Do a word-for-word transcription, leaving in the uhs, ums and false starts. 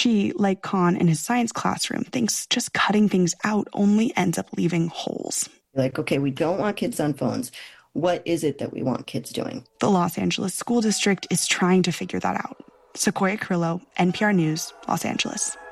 She, like Khan in his science classroom, thinks just cutting things out only ends up leaving holes. Like, okay, we don't want kids on phones. What is it that we want kids doing? The Los Angeles School District is trying to figure that out. Sequoia Carrillo, N P R News, Los Angeles.